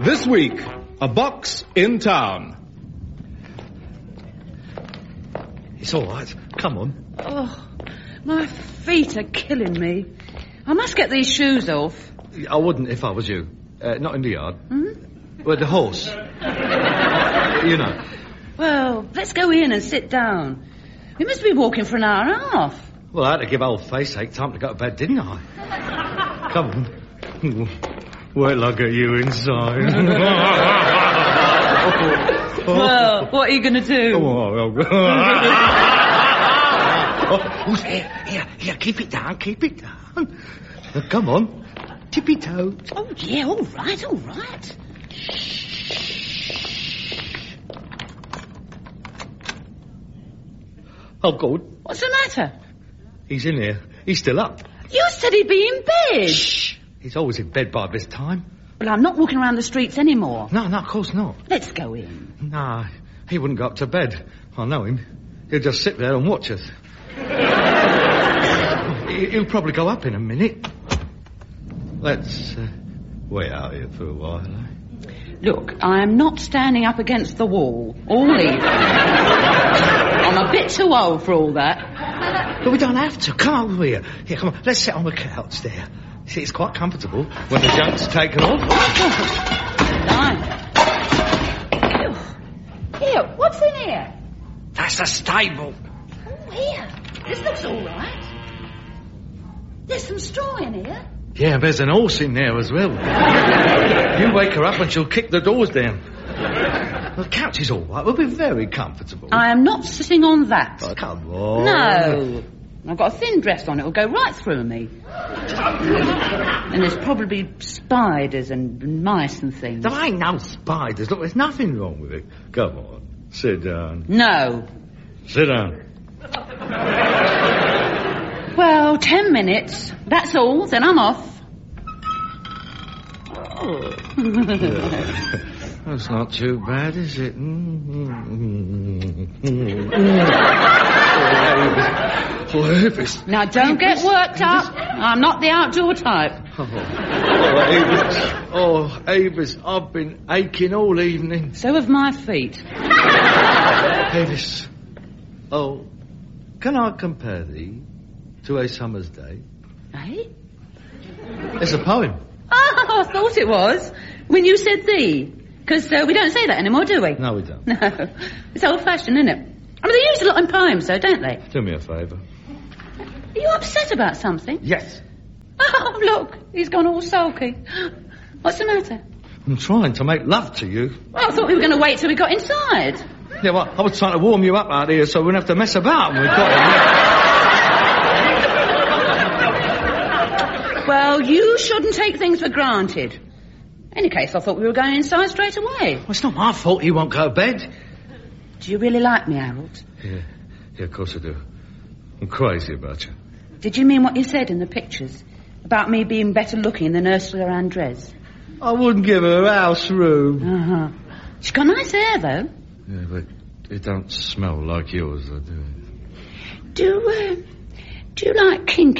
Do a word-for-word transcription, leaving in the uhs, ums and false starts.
This week, a box in town. It's all right. Come on. Oh, my feet are killing me. I must get these shoes off. I wouldn't if I was you. Uh, not in the yard. Hmm? Well, the horse. You know. Well, let's go in and sit down. We must be walking for an hour and a half. Well, I had to give old Faceache time to go to bed, didn't I? Come on. Wait till I get you inside. Well, what are you going to do? Oh, here, here, here, keep it down, keep it down. Uh, come on, tippy toe. Oh, yeah, all right, all right. Oh, good. What's the matter? He's in here. He's still up. You said he'd be in bed. Shh. He's always in bed by this time. Well, I'm not walking around the streets anymore. No, no, of course not. Let's go in. Nah, he wouldn't go up to bed. I know him. He'll just sit there and watch us. He'll probably go up in a minute. Let's uh, wait out here for a while, eh? Look, I am not standing up against the wall all evening. I'm a bit too old for all that. But we don't have to. Come over here. Here, come on. Let's sit on the couch there. See, it's quite comfortable when the junk's taken off. Nice. Here, what's in here? That's a stable. Oh, here. This looks all right. There's some straw in here. Yeah, there's an horse in there as well. You wake her up and she'll kick the doors down. The couch is all right. We'll be very comfortable. I am not sitting on that. Oh, come on. No. I've got a thin dress on. It'll go right through me. And there's probably spiders and mice and things. There ain't no spiders. Look, there's nothing wrong with it. Come on. Sit down. No. Sit down. Well, ten minutes. That's all. Then I'm off. Oh. That's not too bad, is it? Now, don't get worked up. I'm not the outdoor type. Oh, oh, Avis. Oh, Avis, I've been aching all evening. So have my feet. Avis. Oh, can I compare thee to a summer's day? Eh? It's a poem. Oh, I thought it was. When you said thee. Because uh, we don't say that anymore, do we? No, we don't. No. It's old-fashioned, isn't it? I mean, they use it a lot in poems, though, don't they? Do me a favour. Are you upset about something? Yes. Oh, look. He's gone all sulky. What's the matter? I'm trying to make love to you. Well, I thought we were going to wait till we got inside. Yeah, well, I was trying to warm you up out here so we wouldn't have to mess about when we got in. Well, you shouldn't take things for granted. In any case, I thought we were going inside straight away. Well, it's not my fault you won't go to bed. Do you really like me, Harold? Yeah, yeah, of course I do. I'm crazy about you. Did you mean what you said in the pictures? About me being better looking than Ursula Andress? I wouldn't give her a house room. Uh-huh. She's got nice hair, though. Yeah, but it don't smell like yours, I do. Do, uh, do you like kinky?